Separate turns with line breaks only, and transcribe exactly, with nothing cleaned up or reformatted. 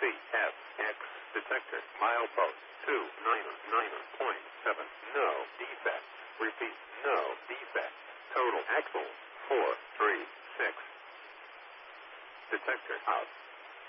C F X detector milepost two nine nine point seven. No defect. Repeat, no defect. Total axle four three six. Detector out.